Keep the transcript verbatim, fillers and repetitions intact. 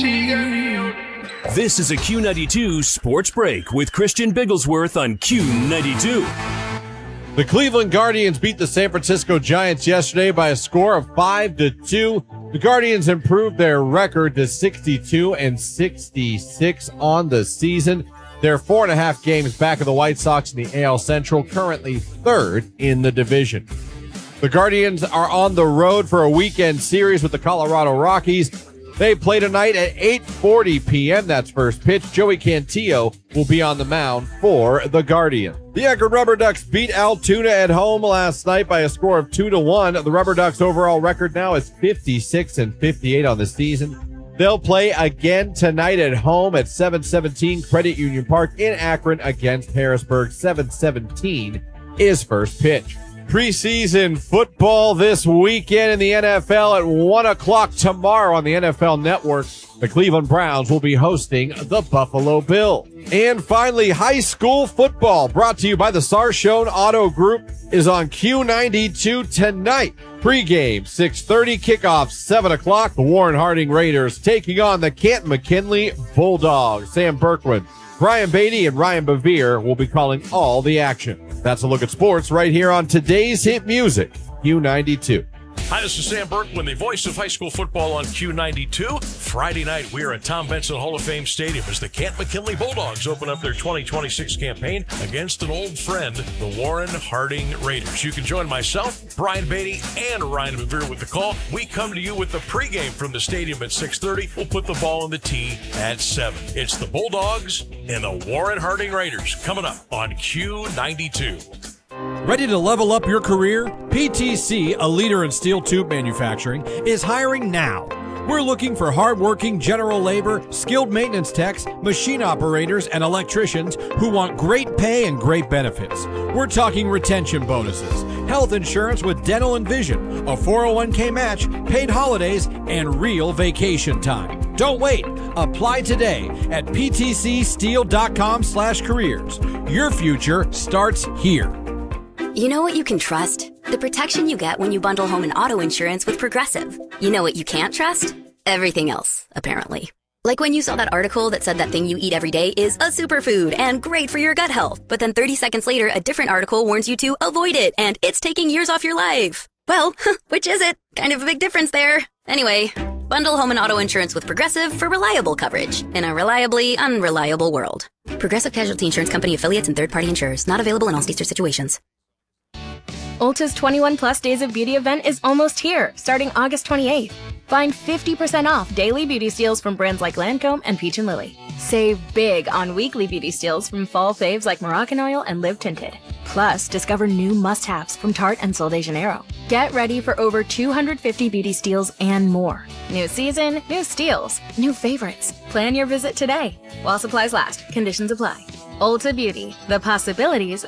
This is a Q ninety-two Sports Break with Christian Bigglesworth on Q ninety-two. The Cleveland Guardians beat the San Francisco Giants yesterday by a score of five to two. The Guardians improved their record to sixty-two and sixty-six on the season. They're four and a half games back of the White Sox in the A L Central, currently third in the division. The Guardians are on the road for a weekend series with the Colorado Rockies. They play tonight at eight forty p.m. That's first pitch. Joey Cantillo will be on the mound for the Guardians. The Akron Rubber Ducks beat Altoona at home last night by a score of two to one. The Rubber Ducks' overall record now is fifty-six and fifty-eight on the season. They'll play again tonight at home at seven seventeen Credit Union Park in Akron against Harrisburg. seven seventeen is first pitch. Preseason football this weekend in the N F L at one o'clock tomorrow on the N F L Network. The Cleveland Browns will be hosting the Buffalo Bills. And finally, high school football, brought to you by the Sarshone Auto Group, is on Q ninety-two tonight. Pre-game, six thirty, kickoff, seven o'clock. The Warren Harding Raiders taking on the Canton McKinley Bulldogs. Sam Berkman, Brian Beatty, and Ryan Bevere will be calling all the action. That's a look at sports right here on today's hit music, Q ninety-two. Hi, this is Sam Berkman, the voice of high school football on Q ninety-two. Friday night, we are at Tom Benson Hall of Fame Stadium as the Canton McKinley Bulldogs open up their twenty twenty-six campaign against an old friend, the Warren Harding Raiders. You can join myself, Brian Beatty, and Ryan Bevere with the call. We come to you with the pregame from the stadium at six thirty. We'll put the ball on the tee at seven. It's the Bulldogs and the Warren Harding Raiders coming up on Q ninety-two. Ready to level up your career? P T C, a leader in steel tube manufacturing, is hiring now. We're looking for hardworking general labor, skilled maintenance techs, machine operators, and electricians who want great pay and great benefits. We're talking retention bonuses, health insurance with dental and vision, a four oh one k match, paid holidays, and real vacation time. Don't wait. Apply today at ptcsteel.com slash careers. Your future starts here. You know what you can trust? The protection you get when you bundle home and auto insurance with Progressive. You know what you can't trust? Everything else, apparently. Like when you saw that article that said that thing you eat every day is a superfood and great for your gut health, but then thirty seconds later, a different article warns you to avoid it and it's taking years off your life. Well, which is it? Kind of a big difference there. Anyway, bundle home and auto insurance with Progressive for reliable coverage in a reliably unreliable world. Progressive Casualty Insurance Company affiliates and third-party insurers. Not available in all states or situations. Ulta's twenty-one plus Days of Beauty event is almost here, starting August twenty-eighth. Find fifty percent off daily beauty steals from brands like Lancome and Peach and Lily. Save big on weekly beauty steals from fall faves like Moroccan Oil and Live Tinted. Plus, discover new must-haves from Tarte and Sol de Janeiro. Get ready for over two hundred fifty beauty steals and more. New season, new steals, new favorites. Plan your visit today. While supplies last, conditions apply. Ulta Beauty, the possibilities